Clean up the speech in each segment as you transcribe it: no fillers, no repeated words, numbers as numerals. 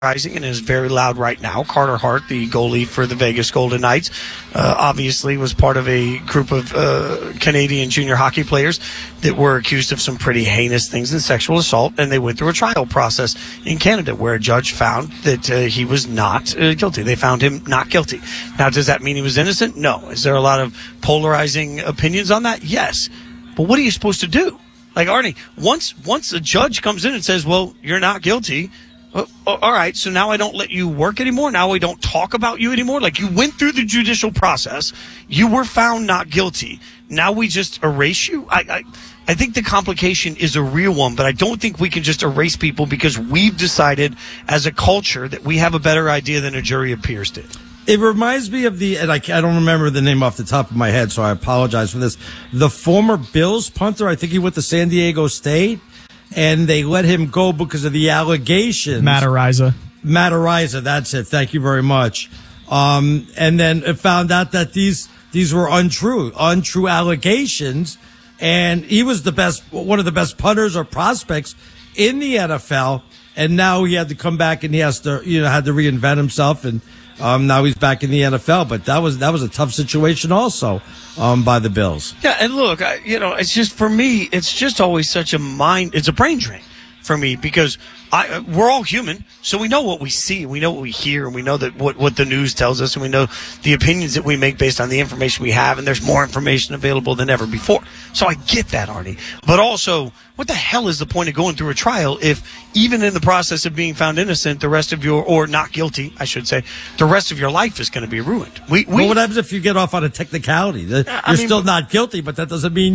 and is very loud right now. Carter Hart, the goalie for the Vegas Golden Knights, obviously was part of a group of Canadian junior hockey players that were accused of some pretty heinous things in sexual assault, and they went through a trial process in Canada where a judge found that he was not guilty. They found him not guilty. Now, does that mean he was innocent? No. Is there a lot of polarizing opinions on that? Yes. But what are you supposed to do? Like, Arnie, once a judge comes in and says, well, you're not guilty, all right, so now I don't let you work anymore? Now we don't talk about you anymore? Like, you went through the judicial process. You were found not guilty. Now we just erase you? I think the complication is a real one, but I don't think we can just erase people because we've decided as a culture that we have a better idea than a jury of peers did. It reminds me of and I don't remember the name off the top of my head, so I apologize for this. The former Bills punter, I think he went to San Diego State. And they let him go because of the allegations. Matt Araiza, that's it. Thank you very much. And then it found out that these were untrue allegations. And he was one of the best punters or prospects in the NFL. And now he had to come back and he had to reinvent himself. And now he's back in the NFL. But that was a tough situation also. By the Bills. Yeah, and look, it's just, for me, it's just always it's a brain drain for me because we're all human, so we know what we see, we know what we hear, and we know that what the news tells us, and we know the opinions that we make based on the information we have, and there's more information available than ever before. So I get that, Arnie. But also, what the hell is the point of going through a trial if even in the process of being found innocent, the rest of or not guilty, I should say, the rest of your life is going to be ruined? Well, what happens if you get off on a technicality? You're still not guilty, but that doesn't mean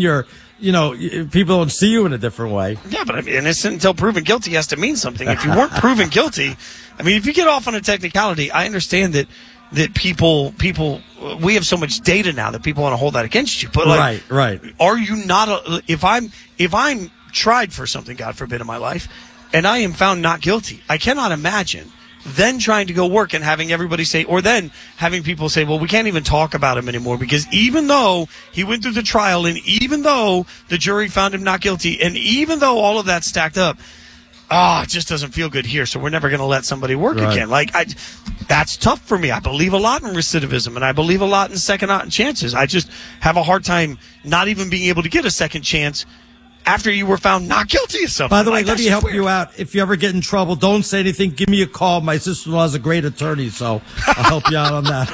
people don't see you in a different way. Yeah, but innocent until proven guilty has to mean something. If you weren't proven guilty, if you get off on a technicality, I understand that people, we have so much data now that people want to hold that against you. But right. Are you not? If I'm tried for something, God forbid, in my life, and I am found not guilty, I cannot imagine then trying to go work and having everybody say, or then having people say, well, we can't even talk about him anymore because even though he went through the trial and even though the jury found him not guilty and even though all of that stacked up, it just doesn't feel good here, so we're never going to let somebody work again. That's tough for me. I believe a lot in recidivism and I believe a lot in second chances. I just have a hard time not even being able to get a second chance after you were found not guilty of something. By the way, let me help you out. If you ever get in trouble, don't say anything. Give me a call. My sister-in-law is a great attorney, so I'll help you out on that.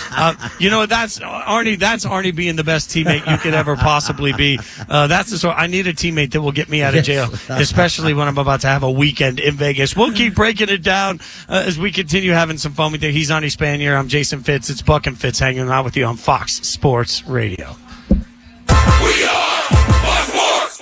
That's Arnie being the best teammate you could ever possibly be. That's the sort. I need a teammate that will get me out of jail, especially when I'm about to have a weekend in Vegas. We'll keep breaking it down as we continue having some fun with you. He's Arnie Spanier. I'm Jason Fitz. It's Buck and Fitz hanging out with you on Fox Sports Radio. We are Fox Sports.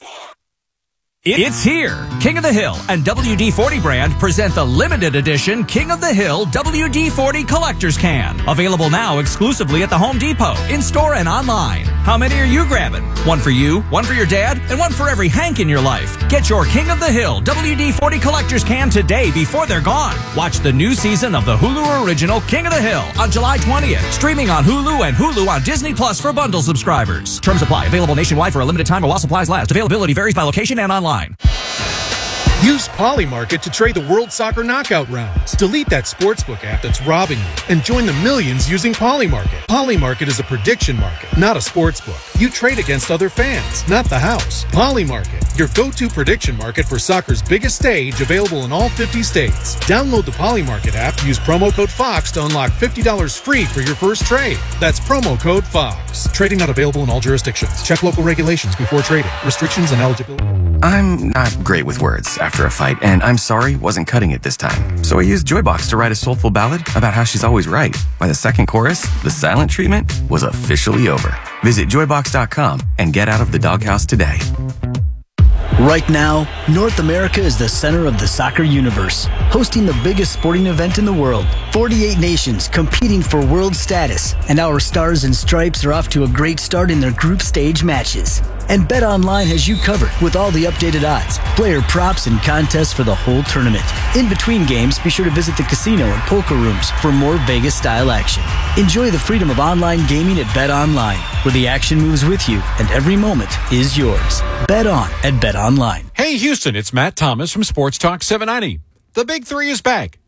It's here. King of the Hill and WD-40 brand present the limited edition King of the Hill WD-40 Collector's Can. Available now exclusively at the Home Depot, in-store and online. How many are you grabbing? One for you, one for your dad, and one for every Hank in your life. Get your King of the Hill WD-40 Collector's Can today before they're gone. Watch the new season of the Hulu original King of the Hill on July 20th. Streaming on Hulu and Hulu on Disney Plus for bundle subscribers. Terms apply. Available nationwide for a limited time while supplies last. Availability varies by location and online. Use Polymarket to trade the World Soccer Knockout rounds. Delete that sportsbook app that's robbing you and join the millions using Polymarket. Polymarket is a prediction market, not a sportsbook. You trade against other fans, not the house. Polymarket, your go-to prediction market for soccer's biggest stage, available in all 50 states. Download the Polymarket app, use promo code FOX to unlock $50 free for your first trade. That's promo code FOX. Trading not available in all jurisdictions. Check local regulations before trading. Restrictions and eligibility. I'm not great with words after a fight, and I'm sorry wasn't cutting it this time. So I used Joybox to write a soulful ballad about how she's always right. By the second chorus, the silent treatment was officially over. Visit joybox.com and get out of the doghouse today. Right now, North America is the center of the soccer universe, hosting the biggest sporting event in the world. 48 nations competing for world status, and our Stars and Stripes are off to a great start in their group stage matches. And BetOnline has you covered with all the updated odds, player props, and contests for the whole tournament. In between games, be sure to visit the casino and poker rooms for more Vegas-style action. Enjoy the freedom of online gaming at BetOnline, where the action moves with you and every moment is yours. Bet on at BetOnline. Hey, Houston, it's Matt Thomas from Sports Talk 790. The Big Three is back.